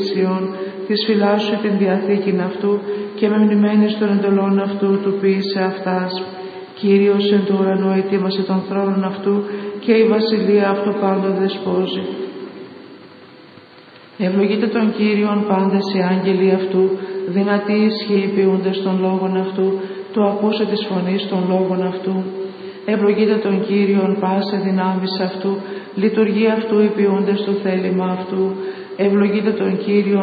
της φυλάσσου την διαθήκην αυτού και με μνημένης των εντολών αυτού του ποιήσε αυτάς. Κύριος εν του ουρανού ετοίμασε τον θρόνον αυτού και η βασιλεία αυτού πάντων δεσπόζει. Ευλογείτε τον Κύριον πάντες οι άγγελοι αυτού, δυνατοί ισχύοι ποιούντες των λόγων αυτού, το ακούσε της φωνής των λόγων αυτού. Ευλογείτε τον Κύριον πάσε δυνάμεις αυτού, λειτουργεί αυτού οι ποιούντες το θέλημα αυτού. Ευλογείτε τον Κύριον